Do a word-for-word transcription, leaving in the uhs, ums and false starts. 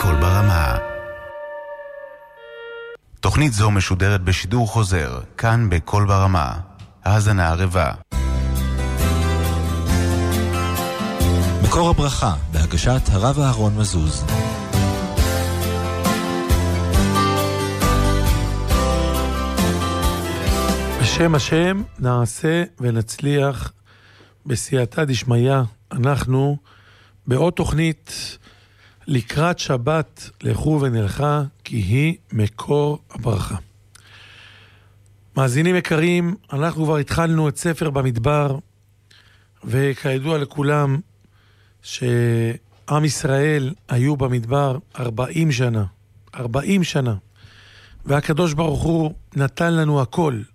בכל ברמה. תוכנית זו משודרת בשידור חוזר, כאן בכל ברמה. האזנה ערבה. מקור הברכה, בהגשת הרב אהרון מזוז. בשם השם נעשה ונצליח בסייעתא דשמיא. אנחנו בעוד תוכנית לקראת שבת לכו ונלכה, כי היא מקור הברכה. מאזינים יקרים, אנחנו כבר התחלנו את ספר במדבר, וכידוע לכולם שעם ישראל היו במדבר ארבעים שנה, ארבעים שנה, והקדוש ברוך הוא נתן לנו הכל,